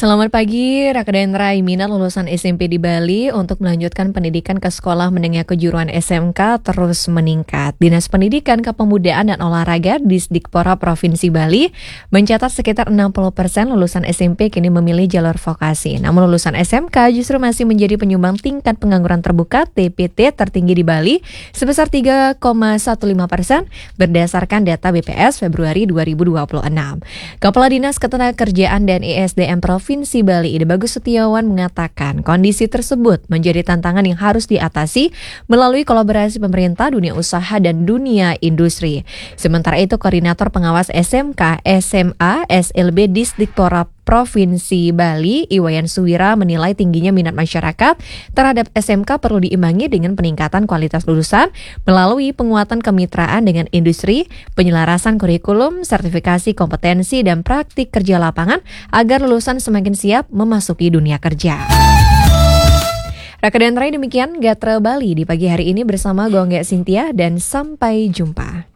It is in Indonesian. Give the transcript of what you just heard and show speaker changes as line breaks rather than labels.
Selamat pagi, Rakadendra minat lulusan SMP di Bali untuk melanjutkan pendidikan ke sekolah menengah kejuruan SMK terus meningkat. Dinas Pendidikan, Kepemudaan dan Olahraga Disdikpora Provinsi Bali mencatat sekitar 60% lulusan SMP kini memilih jalur vokasi. Namun lulusan SMK justru masih menjadi penyumbang tingkat pengangguran terbuka TPT tertinggi di Bali sebesar 3,15% berdasarkan data BPS Februari 2026. Kepala Dinas Ketenagakerjaan dan ISDM Provinsi Bali, Ide Bagus Setiawan mengatakan kondisi tersebut menjadi tantangan yang harus diatasi melalui kolaborasi pemerintah, dunia usaha, dan dunia industri. Sementara itu, Koordinator Pengawas SMK, SMA, SLB Disdikpora Provinsi Bali, Iwayan Suwira menilai tingginya minat masyarakat terhadap SMK perlu diimbangi dengan peningkatan kualitas lulusan melalui penguatan kemitraan dengan industri, penyelarasan kurikulum, sertifikasi kompetensi, dan praktik kerja lapangan agar lulusan semakin siap memasuki dunia kerja. Rakadendra, demikian Gatra Bali di pagi hari ini bersama Gongga Cynthia dan sampai jumpa.